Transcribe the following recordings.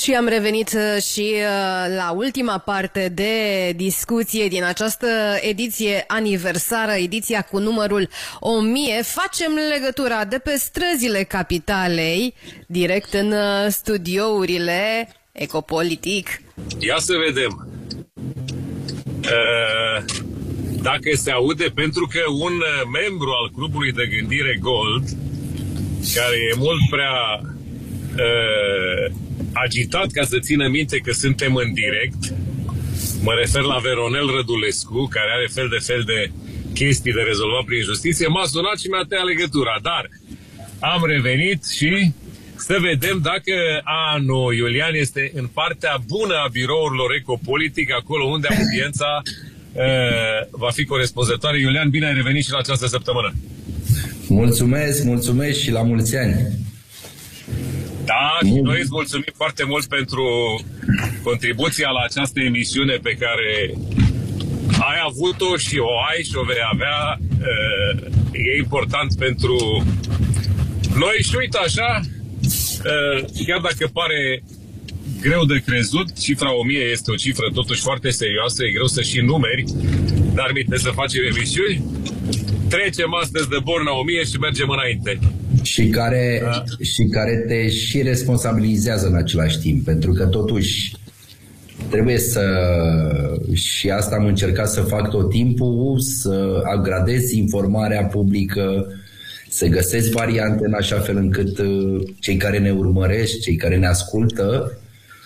Și am revenit și la ultima parte de discuție din această ediție aniversară, ediția cu numărul 1000. Facem legătura de pe străzile capitalei, direct în studiourile Ecopolitic. Ia să vedem dacă se aude, pentru că un membru al clubului de gândire Gold, care e mult prea agitat ca să țină minte că suntem în direct, mă refer la Veronel Rădulescu, care are fel de chestii de rezolvat prin justiție, m-a sunat și mi-a tăiat legătura. Dar am revenit și să vedem dacă nu, Iulian este în partea bună a birourilor Ecopolitic, acolo unde audiența va fi corespunzătoare. Iulian, bine ai revenit și la această săptămână. Mulțumesc și la mulți ani. Da, și noi îți mulțumim foarte mult pentru contribuția la această emisiune pe care ai avut-o și o ai și o vei avea. E important pentru noi și uite așa, chiar dacă pare greu de crezut, cifra 1000 este o cifră totuși foarte serioasă, e greu să și numeri, dar minte să facem emisiuni. Trecem astăzi de borna 1000 și mergem înainte. Și care te și responsabilizează în același timp, pentru că totuși trebuie să, și asta am încercat să fac tot timpul, să upgradez informarea publică, să găsesc variante în așa fel încât cei care ne urmăresc, cei care ne ascultă,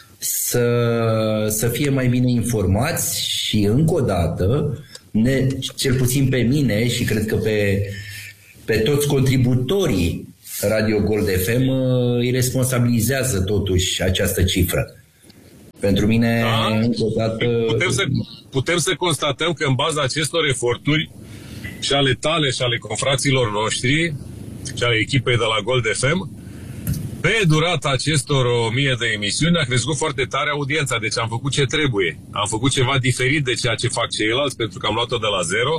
să fie mai bine informați și încă o dată, cel puțin pe mine și cred că pe toți contributorii Radio Gold FM îi responsabilizează totuși această cifră. Pentru mine, încă o dată... Putem să constatăm că în baza acestor eforturi și ale tale și ale confraților noștri și ale echipei de la Gold FM, pe durata acestor 1000 de emisiuni a crescut foarte tare audiența, deci am făcut ce trebuie. Am făcut ceva diferit de ceea ce fac ceilalți, pentru că am luat-o de la zero.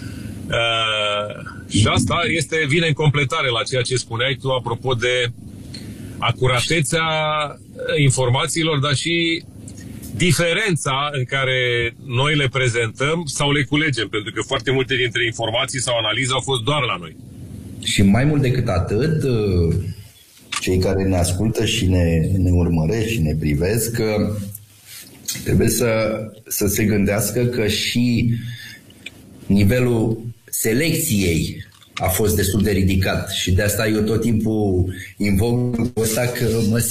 Și asta vine în completare la ceea ce spuneai tu apropo de acuratețea informațiilor, dar și diferența în care noi le prezentăm sau le culegem, pentru că foarte multe dintre informații sau analize au fost doar la noi. Și mai mult decât atât, cei care ne ascultă și ne urmăresc și ne privesc, trebuie să se gândească că și nivelul selecției a fost destul de ridicat și de asta eu tot timpul invoc ăsta că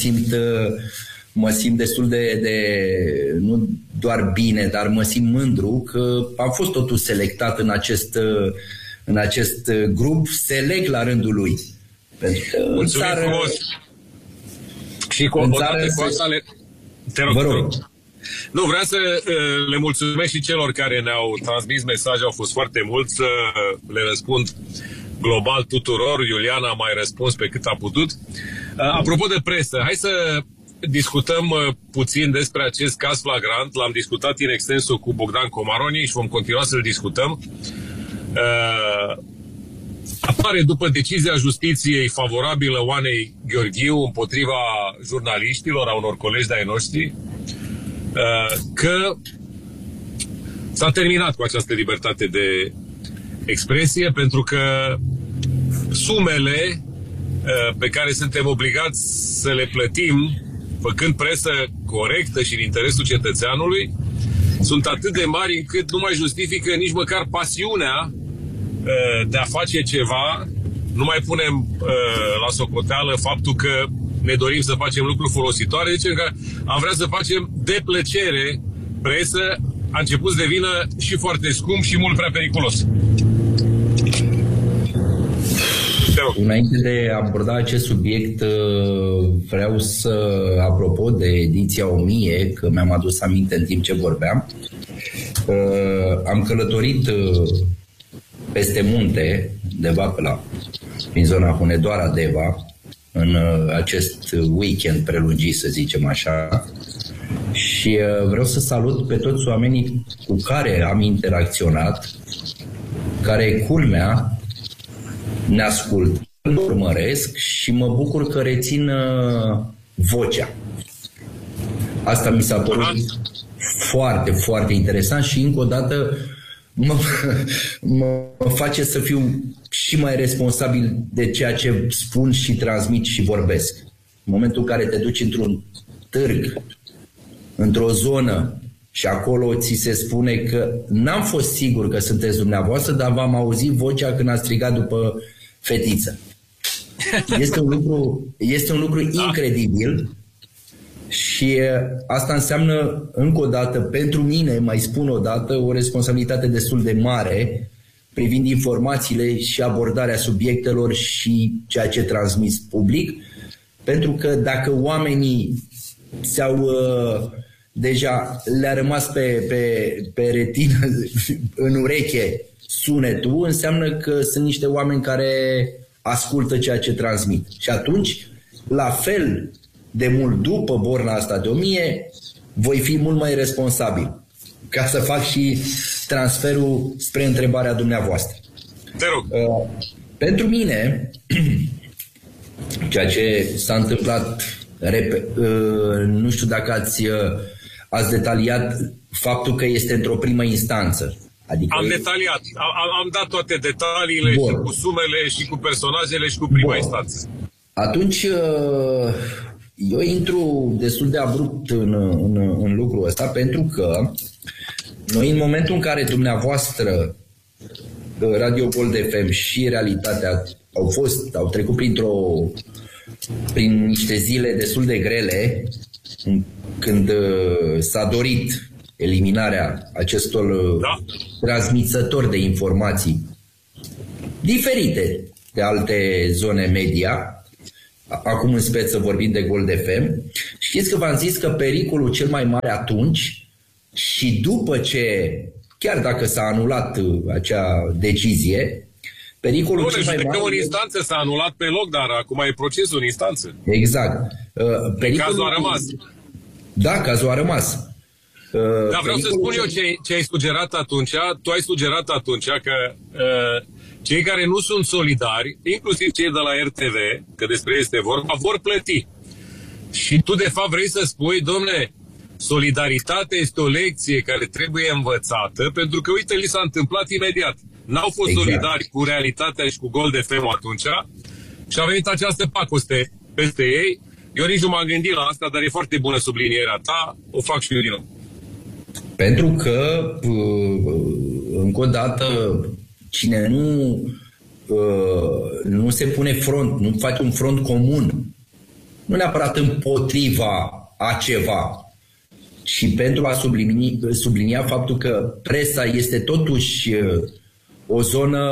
mă simt destul de nu doar bine, dar mă simt mândru că am fost totuși selectat în acest grup select la rândul lui. Mulțumim frumos! Și odată cu asta te rog. Nu, vreau să le mulțumesc și celor care ne-au transmis mesaje, au fost foarte mulți, să le răspund global tuturor. Iuliana a mai răspuns pe cât a putut. Apropo de presă, hai să discutăm puțin despre acest caz flagrant. L-am discutat in extenso cu Bogdan Comaroni și vom continua să-l discutăm. Apare după decizia justiției favorabilă Oanei Gheorghiu împotriva jurnaliștilor, a unor colegi de-ai noștri, că s-a terminat cu această libertate de expresie, pentru că sumele pe care suntem obligați să le plătim făcând presă corectă și în interesul cetățeanului sunt atât de mari încât nu mai justifică nici măcar pasiunea de a face ceva. Nu mai punem la socoteală faptul că ne dorim să facem lucruri folositoare. Deci că am vrea să facem de plăcere presă, a început să devină și foarte scump și mult prea periculos. Înainte de a aborda acest subiect, vreau să, apropo de ediția 1000, că mi-am adus aminte în timp ce vorbeam, am călătorit peste munte, undeva prin zona Hunedoara-Deva, în acest weekend prelungit, să zicem așa, și vreau să salut pe toți oamenii cu care am interacționat, care, culmea, ne ascultă, îl urmăresc și mă bucur că rețin vocea. Asta mi s-a părut foarte, foarte interesant și încă o dată mă face să fiu și mai responsabil de ceea ce spun și transmit și vorbesc. În momentul în care te duci într-un târg, într-o zonă și acolo ți se spune că n-am fost sigur că sunteți dumneavoastră, dar v-am auzit vocea când ați strigat după fetiță. Este un lucru incredibil și asta înseamnă, încă o dată, pentru mine, mai spun o dată, o responsabilitate destul de mare privind informațiile și abordarea subiectelor și ceea ce transmis public, pentru că dacă oamenii deja le-a rămas pe retină, în ureche, sunetul, înseamnă că sunt niște oameni care ascultă ceea ce transmit. Și atunci, la fel de mult după borna asta de 1000, voi fi mult mai responsabil ca să fac și transferul spre întrebarea dumneavoastră. Te rog. Pentru mine, ceea ce s-a întâmplat, nu știu dacă ați detaliat faptul că este într-o primă instanță. Adică am detaliat, am dat toate detaliile. Bun. Și cu sumele, și cu personajele, și cu prima instanță. Atunci, eu intru destul de abrupt în lucrul ăsta, pentru că noi, în momentul în care dumneavoastră, Radio Gold FM și Realitatea au trecut prin niște zile destul de grele, când s-a dorit eliminarea acestor transmițători de informații diferite de alte zone media, acum în speță vorbim de Gold FM, știți că v-am zis că pericolul cel mai mare atunci și după ce, chiar dacă s-a anulat acea decizie, pericolul cel mai mare... în instanță s-a anulat pe loc, dar acum e procesul în instanță. Exact. Cazul a rămas. Da, cazul a rămas. Dar vreau să spun eu ce ai sugerat atunci. Tu ai sugerat atunci că cei care nu sunt solidari, inclusiv cei de la RTV, că despre este vorba, vor plăti. Și tu de fapt vrei să spui, domne, solidaritatea este o lecție care trebuie învățată, pentru că, uite, li s-a întâmplat imediat. N-au fost solidari cu Realitatea și cu Gold FM atunci și a venit această pacoste peste ei. Eu nici nu m-am gândit la asta, dar e foarte bună sublinierea ta, o fac și eu din nou. Pentru că, încă o dată, cine nu se pune front, nu face un front comun, nu neapărat împotriva a ceva, ci pentru a sublinia faptul că presa este totuși o zonă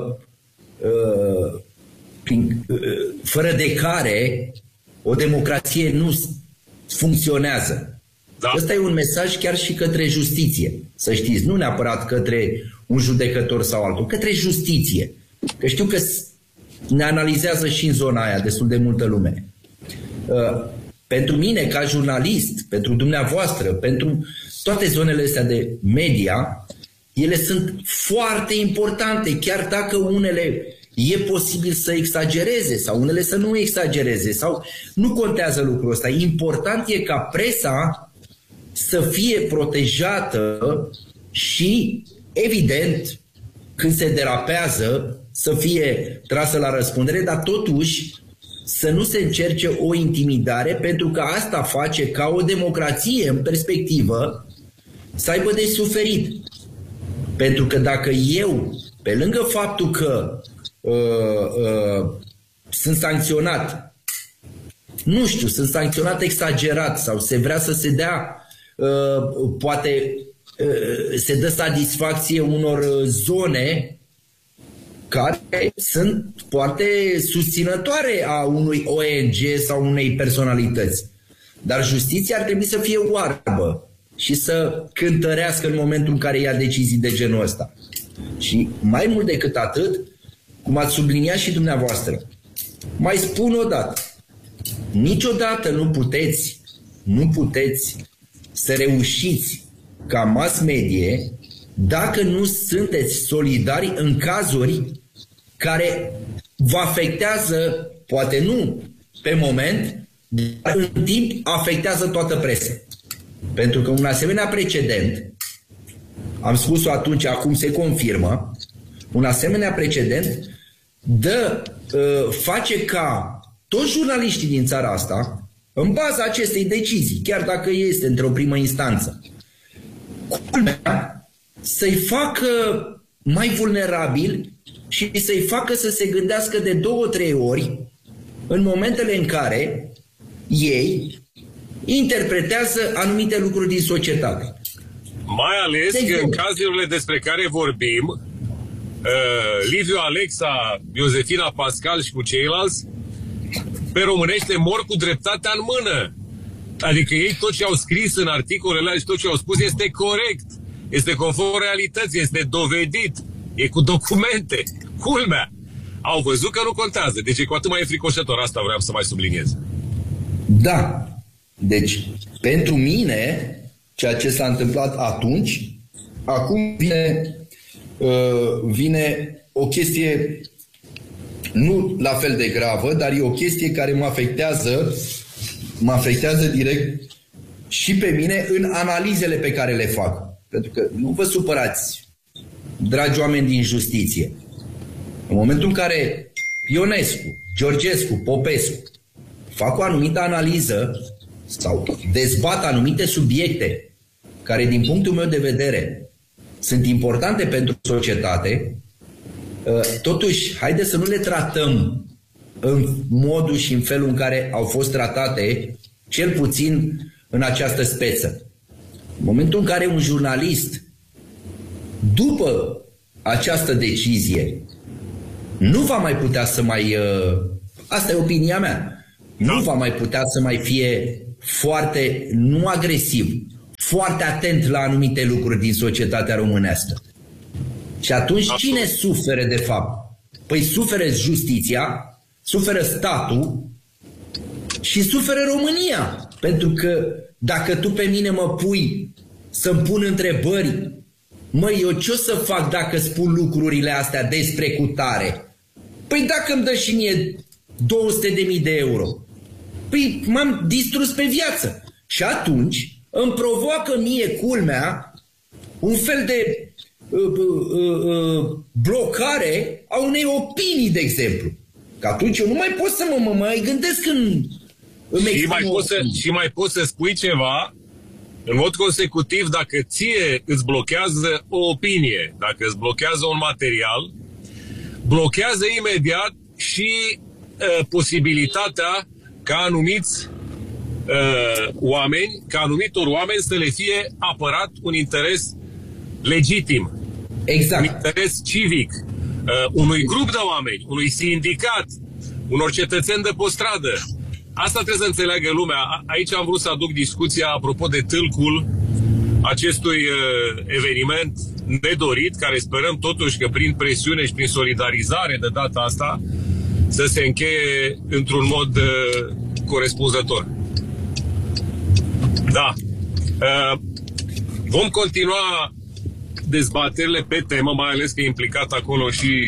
fără de care o democrație nu funcționează. Da. Ăsta e un mesaj chiar și către justiție, să știți, nu neapărat către un judecător sau altul, către justiție. Că știu că ne analizează și în zona aia destul de multă lume. Pentru mine, ca jurnalist, pentru dumneavoastră, pentru toate zonele astea de media, ele sunt foarte importante, chiar dacă unele e posibil să exagereze sau unele să nu exagereze, sau nu contează lucrul ăsta. Important e ca presa să fie protejată și, evident, când se derapează, să fie trasă la răspundere, dar totuși să nu se încerce o intimidare, pentru că asta face ca o democrație în perspectivă să aibă de suferit. Pentru că dacă eu, pe lângă faptul că sunt sancționat, nu știu, sunt sancționat exagerat sau se vrea să se dea, poate se dă satisfacție unor zone care sunt foarte susținătoare a unui ONG sau unei personalități. Dar justiția ar trebui să fie oarbă și să cântărească în momentul în care ia decizii de genul ăsta. Și mai mult decât atât, cum ați subliniat și dumneavoastră, mai spun o dată, niciodată nu puteți să reușiți ca mass media dacă nu sunteți solidari în cazuri care vă afectează, poate nu pe moment, dar în timp afectează toată presa. Pentru că un asemenea precedent, am spus-o atunci, acum se confirmă, un asemenea precedent face ca toți jurnaliștii din țara asta, în baza acestei decizii, chiar dacă este într-o primă instanță, să-i facă mai vulnerabil și să-i facă să se gândească de 2-3 ori în momentele în care ei interpretează anumite lucruri din societate. Mai ales că în cazurile despre care vorbim, Liviu Alexa, Iosefina Pascal și cu ceilalți, pe românește mor cu dreptatea în mână. Adică ei tot ce au scris în articolele și tot ce au spus este corect. Este conform realității, este dovedit. E cu documente. Culmea. Au văzut că nu contează. Deci e cu atât mai înfricoșător. Asta vreau să mai subliniez. Da. Deci, pentru mine, ceea ce s-a întâmplat atunci, acum vine o chestie nu la fel de gravă, dar e o chestie care mă afectează direct și pe mine în analizele pe care le fac. Pentru că nu vă supărați, dragi oameni din justiție. În momentul în care Ionescu, Georgescu, Popescu fac o anumită analiză sau dezbat anumite subiecte care, din punctul meu de vedere, sunt importante pentru societate, totuși, haideți să nu le tratăm în modul și în felul în care au fost tratate, cel puțin în această speță. În momentul în care un jurnalist, după această decizie, nu va mai putea să mai... Asta e opinia mea. Nu va mai putea să mai fie foarte, nu agresiv, foarte atent la anumite lucruri din societatea românească. Și atunci cine suferă de fapt? Păi suferă justiția, suferă statul și suferă România. Pentru că dacă tu pe mine mă pui să-mi pun întrebări, măi, eu ce o să fac dacă spun lucrurile astea despre cutare? Păi dacă îmi dă și mie 200.000 de euro, păi m-am distrus pe viață. Și atunci îmi provoacă mie, culmea, un fel de blocare a unei opinii, de exemplu. Că atunci eu nu mai pot să mă mai gândesc și mai poți să spui ceva în mod consecutiv dacă ție îți blochează o opinie, dacă îți blochează un material, blochează imediat și posibilitatea ca anumiți anumitor oameni să le fie apărat un interes legitim. Exact. Un interes civic, unui grup de oameni, unui sindicat, unor cetățeni de pe stradă. Asta trebuie să înțeleagă lumea. Aici am vrut să aduc discuția apropo de tâlcul acestui eveniment nedorit, care sperăm totuși că prin presiune și prin solidarizare de data asta să se încheie într-un mod corespunzător. Da. Vom continua dezbaterile pe temă, mai ales că e implicat acolo și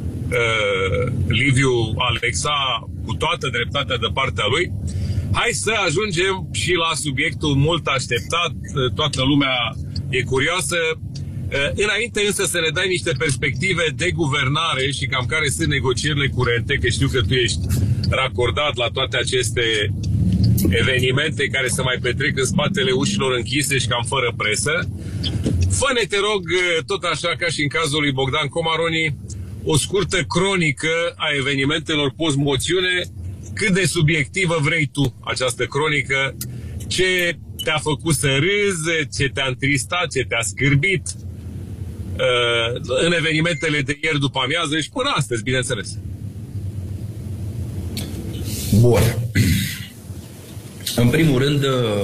Liviu Alexa, cu toată dreptatea de partea lui. Hai să ajungem și la subiectul mult așteptat, toată lumea e curioasă. Înainte însă să ne dai niște perspective de guvernare și cam care sunt negocierile curente, că știu că tu ești racordat la toate aceste evenimente care se mai petrec în spatele ușilor închise și cam fără presă. Fă-ne, te rog, tot așa ca și în cazul lui Bogdan Comaroni, o scurtă cronică a evenimentelor post-moțiune. Cât de subiectivă vrei tu această cronică? Ce te-a făcut să râzi? Ce te-a întristat? Ce te-a scârbit? În evenimentele de ieri după amiază și până astăzi, bineînțeles. Bun. În primul rând,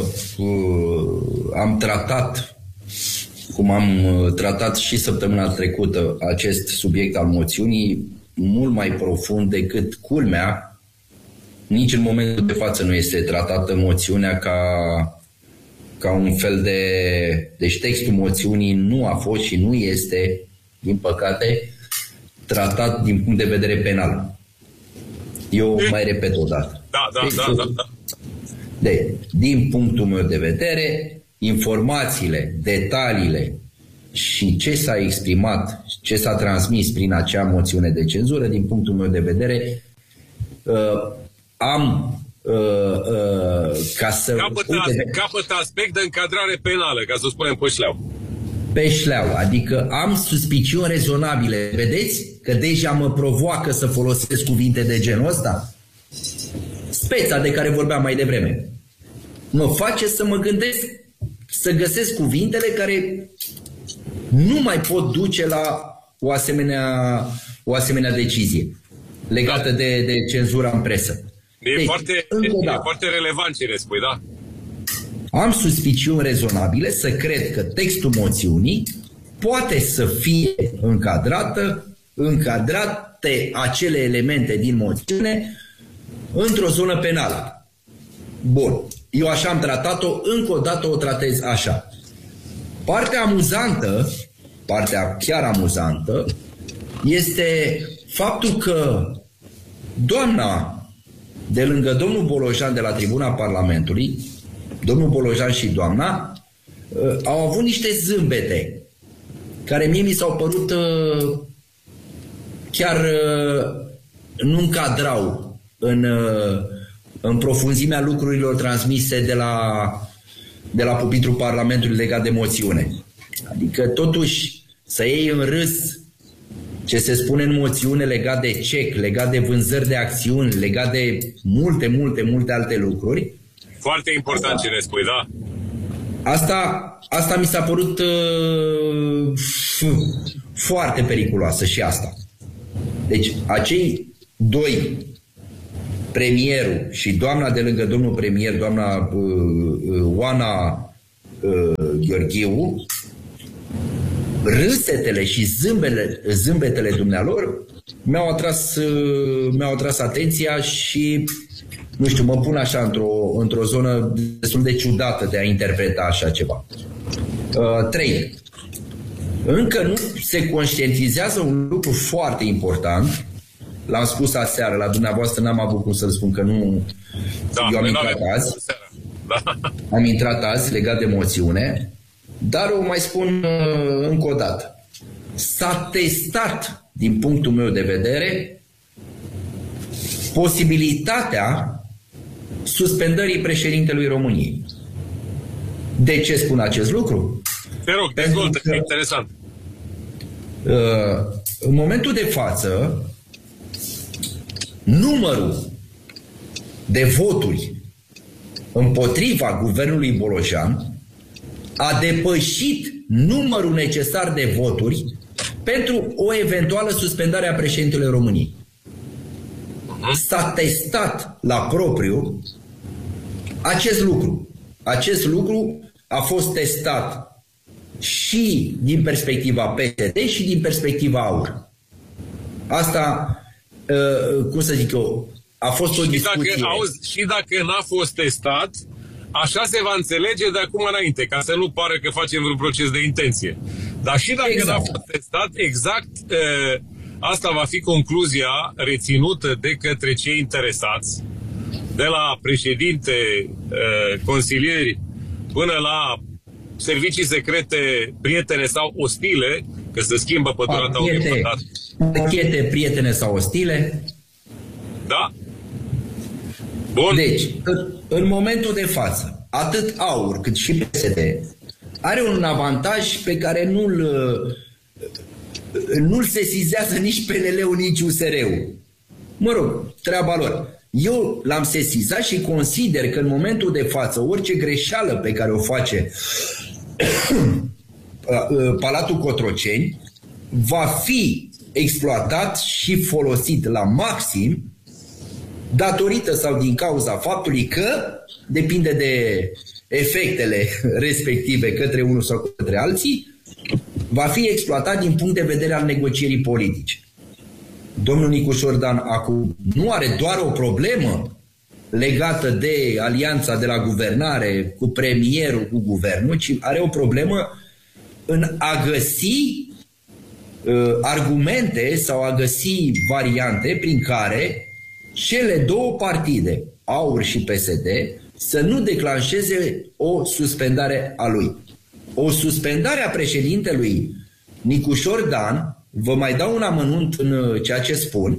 am tratat, cum am tratat și săptămâna trecută, acest subiect al moțiunii mult mai profund decât, culmea, nici în momentul de față nu este tratată moțiunea ca un fel de... Deci textul moțiunii nu a fost și nu este, din păcate, tratat din punct de vedere penal. Eu mai repet o dată. Da. Deci, din punctul meu de vedere, informațiile, detaliile și ce s-a exprimat, ce s-a transmis prin acea moțiune de cenzură, din punctul meu de vedere, ca să... Capătă aspect de încadrare penală, ca să spunem pe șleau. Pe șleau, adică am suspiciuni rezonabile. Vedeți că deja mă provoacă să folosesc cuvinte de genul ăsta? Speța de care vorbeam mai devreme mă face să mă gândesc, să găsesc cuvintele care nu mai pot duce la o asemenea decizie legată de cenzura în presă. E foarte relevant ce ne spui, da? Am suspiciuni rezonabile să cred că textul moțiunii poate să fie încadrate acele elemente din moțiune într-o zonă penală. Bun. Eu așa am tratat-o, încă o dată o tratez așa. Partea chiar amuzantă, este faptul că doamna de lângă domnul Bolojan de la tribuna Parlamentului, domnul Bolojan și doamna, au avut niște zâmbete care mie mi s-au părut chiar nu încadrau în profunzimea lucrurilor transmise de la pupitrul Parlamentului legat de moțiune. Adică totuși să iei în râs ce se spune în moțiune legat de cec, legat de vânzări de acțiuni, legat de multe alte lucruri. Foarte important ce ne spui, da? Asta mi s-a părut foarte periculoasă și asta. Deci acei doi, premierul și doamna de lângă domnul premier, doamna Oana Gheorghiu, râsetele și zâmbetele dumnealor mi-au atras atenția și, nu știu, mă pun așa într-o zonă destul de ciudată de a interpreta așa ceva. 3. Încă nu se conștientizează un lucru foarte important. L-am spus aseară la dumneavoastră, n-am avut cum să-l spun că nu... Da, eu am intrat azi. Da. Am intrat azi legat de moțiune, dar o mai spun încă o dată. S-a testat, din punctul meu de vedere, posibilitatea suspendării președintelui României. De ce spun acest lucru? Te rog, dezvoltă, e interesant. În momentul de față, numărul de voturi împotriva guvernului Bolojan a depășit numărul necesar de voturi pentru o eventuală suspendare a președintelui României. S-a testat la propriu acest lucru. Acest lucru a fost testat și din perspectiva PSD și din perspectiva AUR. Asta, cum să zic eu, a fost o discuție. Și dacă n-a fost testat, așa se va înțelege de acum înainte, ca să nu pară că facem vreun proces de intenție. Dar și dacă n-a fost testat, asta va fi concluzia reținută de către cei interesați, de la președinte, consilieri, până la servicii secrete prietene sau ostile, că se schimbă pe durata unui mandat. Pachete prietene sau ostile. Da. Bun. Deci, în momentul de față, atât AUR cât și PSD are un avantaj pe care nu-l sesizează nici PNL-ul, nici USR-ul. Mă rog, treaba lor. Eu l-am sesizat și consider că în momentul de față orice greșeală pe care o face Palatul Cotroceni va fi exploatat și folosit la maxim datorită sau din cauza faptului că depinde de efectele respective către unul sau către alții, va fi exploatat din punct de vedere al negocierii politice. Domnul Nicu Șordan acum nu are doar o problemă legată de alianța de la guvernare cu premierul, cu guvernul, ci are o problemă în a găsi argumente sau a găsi variante prin care cele două partide, AUR și PSD, să nu declanșeze o suspendare a lui. O suspendare a președintelui Nicușor Dan, vă mai dau un amănunt în ceea ce spun,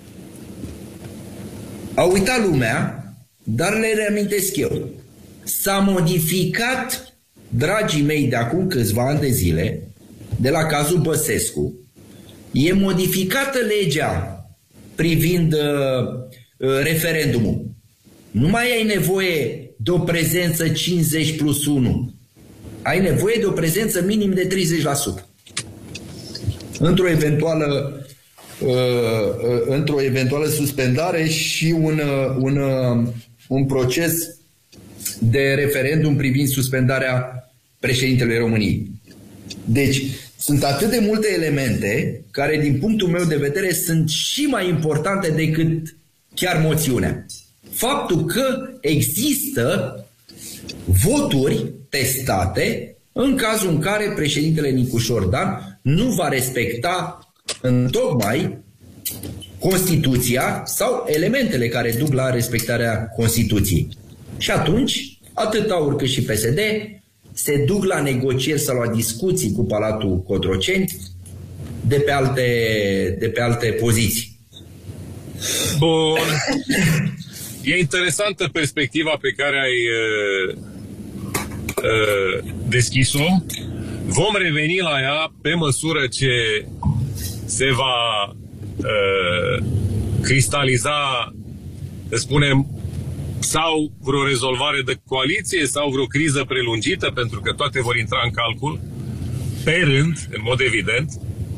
a uitat lumea, dar le reamintesc eu. S-a modificat, dragii mei, de acum câțiva ani de zile, de la cazul Băsescu, e modificată legea privind referendumul. Nu mai ai nevoie de o prezență 50+1. Ai nevoie de o prezență minim de 30%. Într-o eventuală suspendare și un proces de referendum privind suspendarea președintelui României. Deci, sunt atât de multe elemente care, din punctul meu de vedere, sunt și mai importante decât chiar moțiunea. Faptul că există voturi testate în cazul în care președintele Nicușor Dan nu va respecta întocmai Constituția sau elementele care duc la respectarea Constituției. Și atunci, atât AUR cât și PSD se duc la negocieri sau la discuții cu Palatul Cotroceni de pe alte poziții. Bun. E interesantă perspectiva pe care ai deschis-o. Vom reveni la ea pe măsură ce se va cristaliza, să spunem, sau vreo rezolvare de coaliție sau vreo criză prelungită, pentru că toate vor intra în calcul pe rând, în mod evident.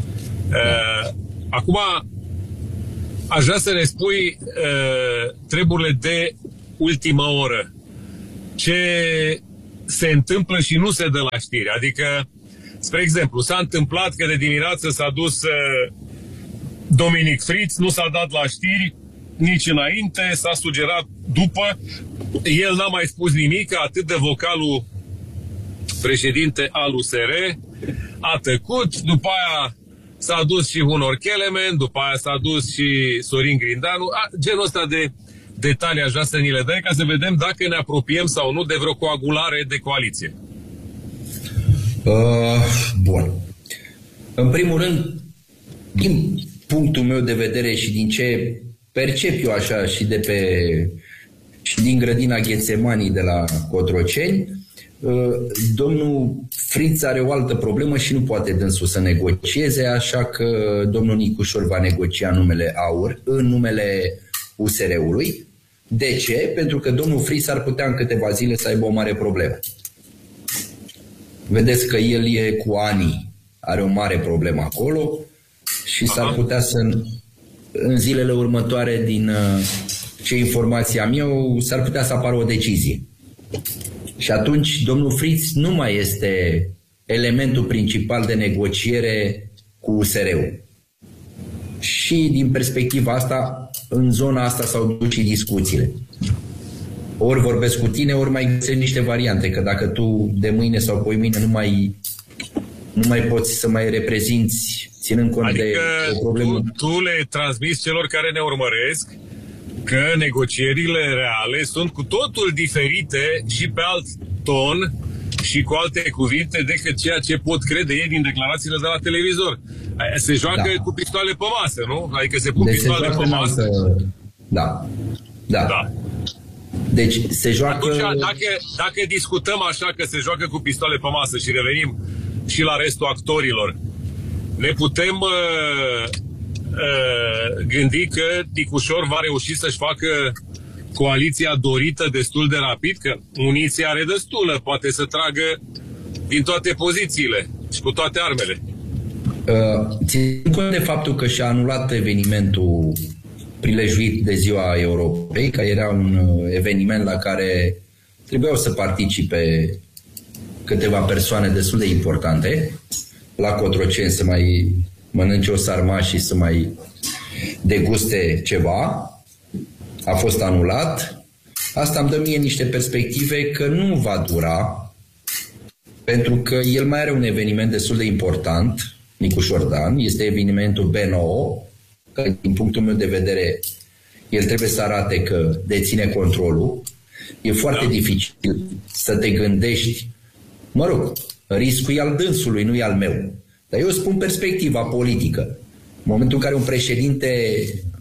Acum aș vrea să ne spui treburile de ultimă oră. Ce se întâmplă și nu se dă la știri. Adică, spre exemplu, s-a întâmplat că de dimineață s-a dus Dominic Friț, nu s-a dat la știri nici înainte, s-a sugerat după. El n-a mai spus nimic, atât de vocalul președinte al USR a tăcut, după aia s-a dus și Hunor Kelemen, după aia s-a dus și Sorin Grindanu. Genul ăsta de detalii aș vrea să ni le dai ca să vedem dacă ne apropiem sau nu de vreo coagulare de coaliție. Bun. În primul rând, din punctul meu de vedere și din ce percep eu așa și din grădina Ghețemanii de la Cotroceni, domnul Friț are o altă problemă și nu poate dânsul să negocieze, așa că domnul Nicușor va negocia numele AUR în numele USR-ului. De ce? Pentru că domnul Friț ar putea în câteva zile să aibă o mare problemă. Vedeți că el e cu ani, are o mare problemă acolo și s-ar putea să în zilele următoare, din ce informații am eu, s-ar putea să apară o decizie. Și atunci domnul Friț nu mai este elementul principal de negociere cu USR-ul. Și din perspectiva asta, în zona asta s-au dus și discuțiile. Ori vorbesc cu tine, ori mai găsești niște variante, că dacă tu de mâine sau poimâine nu mai poți să mai reprezinți, ținând cont de o problemă. Tu le transmiți celor care ne urmăresc că negocierile reale sunt cu totul diferite și pe alt ton și cu alte cuvinte decât ceea ce pot crede ei din declarațiile de la televizor. Se joacă cu pistoale pe masă, nu? Adică se pun pistoale pe masă. Da. Deci se joacă... Atunci, dacă discutăm așa că se joacă cu pistoale pe masă și revenim și la restul actorilor, ne putem gândi că Nicușor va reuși să-și facă coaliția dorită destul de rapid, că muniție are destulă, poate să tragă din toate pozițiile și cu toate armele. Ținând cont de faptul că și-a anulat evenimentul prilejuit de Ziua Europei, că era un eveniment la care trebuiau să participe câteva persoane destul de importante, la Cotroceni să mai mănânce o sarma și să mai deguste ceva, a fost anulat. Asta îmi dă mie niște perspective că nu va dura, pentru că el mai are un eveniment destul de important, Nicușor Dan, este evenimentul B9, că din punctul meu de vedere el trebuie să arate că deține controlul. E foarte dificil să te gândești, mă rog, riscul e al dânsului, nu e al meu. Dar eu spun perspectiva politică. În momentul în care un președinte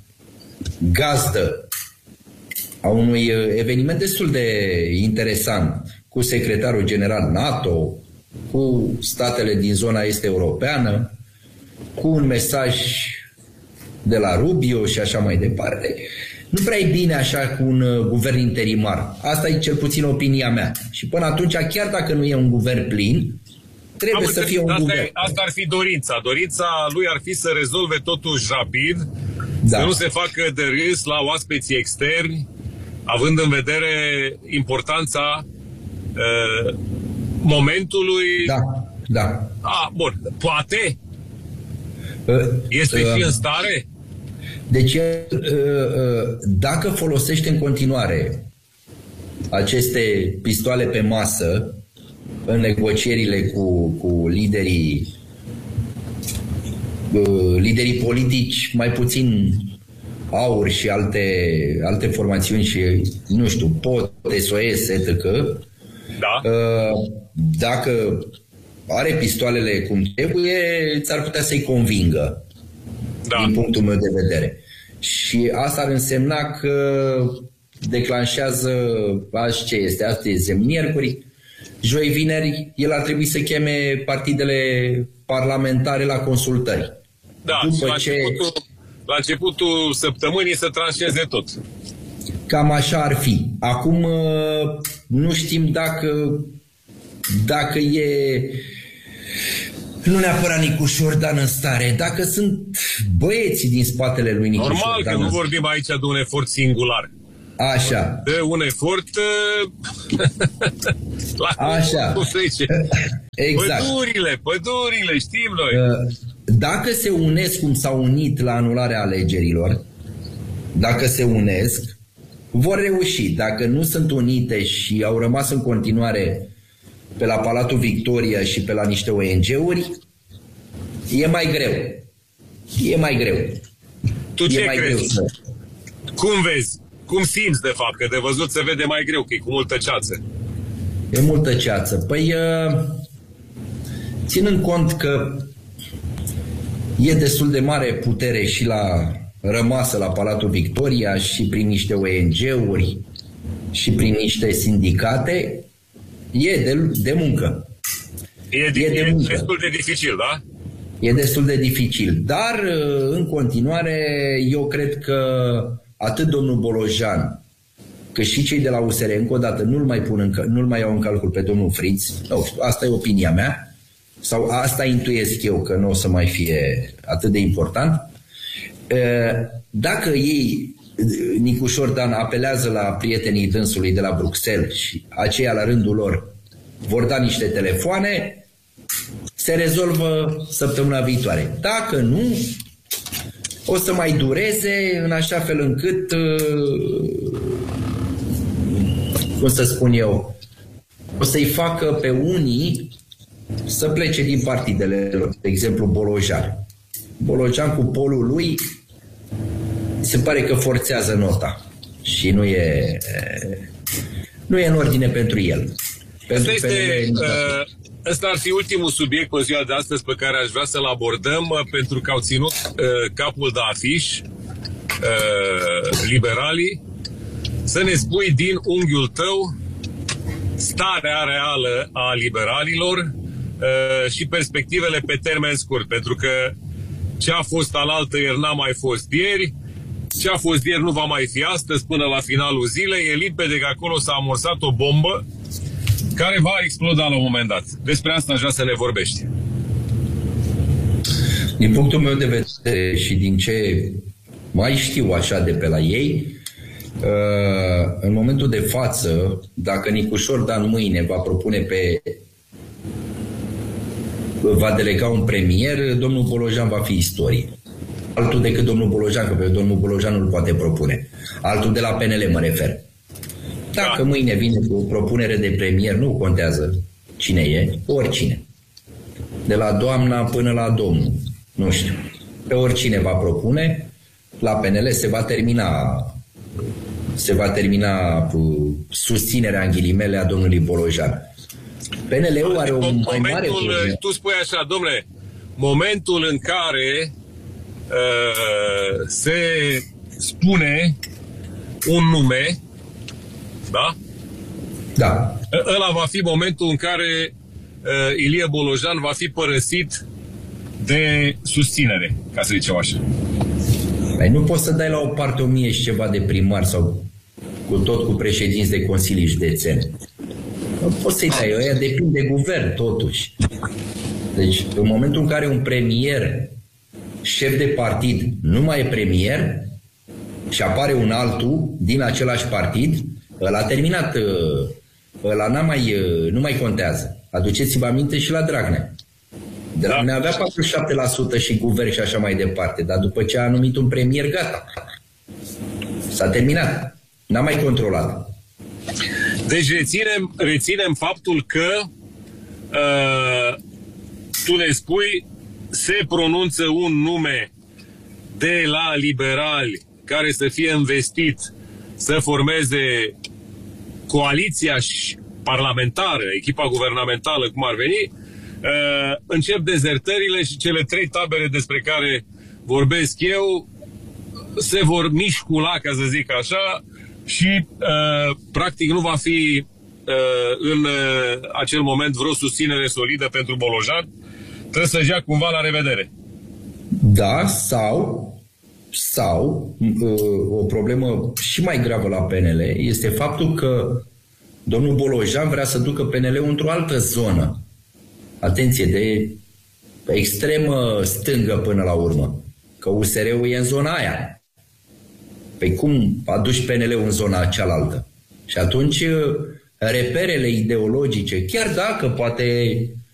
gazdă a unui eveniment destul de interesant cu secretarul general NATO, cu statele din zona est europeană, cu un mesaj de la Rubio și așa mai departe, nu prea e bine așa cu un guvern interimar. Asta e cel puțin opinia mea. Și până atunci, chiar dacă nu e un guvern plin, trebuie să fie un guvern. Asta ar fi dorința. Dorința lui ar fi să rezolve totuși rapid, da. Să nu se facă de râs la oaspeții externi, având în vedere importanța momentului. Da. Bun. Poate? Este și în stare? Deci, dacă folosește în continuare aceste pistoale pe masă în negocierile cu liderii politici, mai puțin AUR și alte formațiuni și, nu știu, POT, SOS, etc., da. Dacă are pistoalele cum trebuie, ți-ar putea să-i convingă, da. Din punctul meu de vedere. Și asta ar însemna că declanșează, ce este, astăzi, miercuri, joi, vineri, el ar trebui să cheme partidele parlamentare la consultări. Da, la începutul săptămânii să tranșeze tot. Cam așa ar fi. Acum nu știm dacă e, nu neapărat Nicu Șordan în stare, dacă sunt băieții din spatele lui Nicu Șordan. Normal că nu vorbim aici de un efort singular. Așa. De un efort așa. Exact. Pădurile, știm noi. Dacă se unesc cum s-au unit la anularea alegerilor, dacă se unesc, vor reuși. Dacă nu sunt unite și au rămas în continuare pe la Palatul Victoria și pe la niște ONG-uri, e mai greu. Tu ce crezi? Cum vezi? Cum simți, de fapt? Că de văzut se vede mai greu, că e cu multă ceață. E multă ceață. Păi, ținând cont că e destul de mare putere și rămasă la Palatul Victoria și prin niște ONG-uri și prin niște sindicate, e de muncă. E destul de dificil, da? E destul de dificil. Dar, în continuare, eu cred că atât domnul Bolojan, cât și cei de la USR, încă o dată, nu-l mai iau în calcul pe domnul Friț. Asta e opinia mea. Sau asta intuiesc eu, că nu o să mai fie atât de important. Dacă ei, Nicu Șordan, apelează la prietenii dânsului de la Bruxelles și aceia la rândul lor vor da niște telefoane, se rezolvă săptămâna viitoare. Dacă nu, o să mai dureze în așa fel încât, cum să spun eu, o să-i facă pe unii să plece din partidele lor. De exemplu, Bolojan cu polul lui se pare că forțează nota și nu e în ordine pentru el. Ăsta ar fi ultimul subiect pe ziua de astăzi pe care aș vrea să-l abordăm, pentru că au ținut capul de afiș liberalii. Să ne spui din unghiul tău starea reală a liberalilor și perspectivele pe termen scurt, pentru că ce a fost alaltă ieri n-a mai fost ieri, ce a fost ieri nu va mai fi astăzi până la finalul zilei. E limpede că acolo s-a amorsat o bombă care va exploda la un moment dat. Despre asta aș vrea să ne vorbești. Din punctul meu de vedere și din ce mai știu așa de pe la ei, în momentul de față, dacă Nicu Șordan mâine va delega un premier, domnul Bolojan va fi istorie. Altul decât domnul Bolojan, că pe domnul Bolojan nu-l poate propune. Altul de la PNL mă refer. Dacă mâine vine cu o propunere de premier, nu contează cine e, oricine. De la doamna până la domnul, nu știu. Pe oricine va propune, la PNL se va termina se va termina susținerea în ghilimele a domnului Bolojan. PNL-ul are un mai mare problemă. Tu spui așa, domnule, momentul în care se spune un nume, da? Da. Ăla va fi momentul în care Ilie Bolojan va fi părăsit de susținere, ca să zicem așa. Păi nu poți să dai la o parte 1000 și ceva de primari sau cu președinți de consilii județene. Nu poți să-i dai, ăia depinde de guvern, totuși. Deci, în momentul în care un premier, șef de partid, nu mai e premier și apare un altul din același partid, ăla a terminat, ăla nu mai contează. Aduceți-vă aminte și la Dragnea. Dragnea avea 47% și guvern și așa mai departe, dar după ce a numit un premier, gata. S-a terminat. N-a mai controlat. Deci reținem faptul că tu ne spui, se pronunță un nume de la liberali care să fie investit să formeze coaliția parlamentară, echipa guvernamentală, cum ar veni, încep dezertările și cele 3 tabere despre care vorbesc eu se vor mișcula, ca să zic așa, și practic nu va fi în acel moment vreo susținere solidă pentru Bolojan. Trebuie să-și ia cumva la revedere. Da, sau o problemă și mai gravă la PNL este faptul că domnul Bolojan vrea să ducă PNL-ul într-o altă zonă. Atenție, de extremă stângă până la urmă. Că USR-ul e în zona aia. Păi cum aduci PNL-ul în zona cealaltă? Și atunci reperele ideologice, chiar dacă poate